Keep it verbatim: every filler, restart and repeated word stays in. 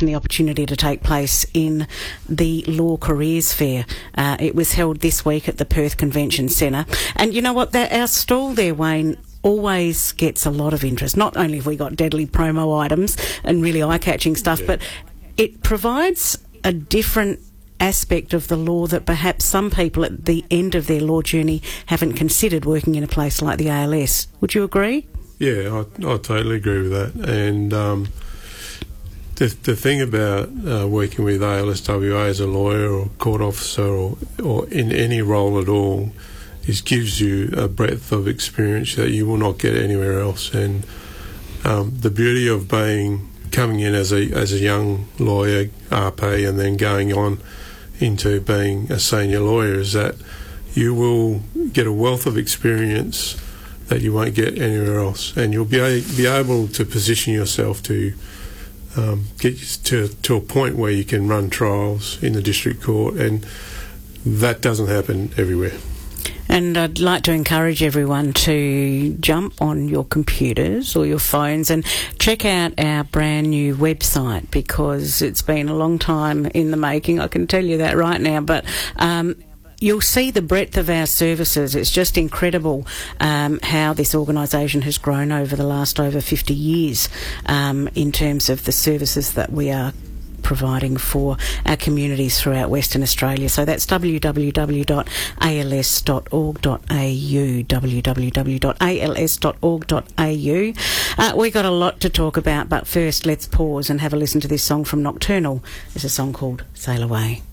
conversation the opportunity to take place in the Law Careers Fair. Uh, it was held this week at the Perth Convention Centre. And you know what? That, our stall there, Wayne, always gets a lot of interest. Not only have we got deadly promo items and really eye-catching stuff, yeah. but it provides a different aspect of the law that perhaps some people at the end of their law journey haven't considered, working in a place like the A L S. Would you agree? Yeah, I, I totally agree with that. And um, the the thing about uh, working with A L S W A as a lawyer or court officer or, or in any role at all is gives you a breadth of experience that you will not get anywhere else. And um, the beauty of being coming in as a as a young lawyer, R P, and then going on into being a senior lawyer is that you will get a wealth of experience that you won't get anywhere else, and you'll be a, be able to position yourself to um, get to to a point where you can run trials in the district court, and that doesn't happen everywhere. And I'd like to encourage everyone to jump on your computers or your phones and check out our brand new website, because it's been a long time in the making, I can tell you that right now. But um, you'll see the breadth of our services. It's just incredible um, how this organisation has grown over the last over fifty years um, in terms of the services that we are providing for our communities throughout Western Australia. So that's w w w dot a l s dot org dot a u, w w w dot a l s dot org dot a u. Uh, we've got a lot to talk about, but first let's pause and have a listen to this song from Nocturnal. It's a song called Sail Away.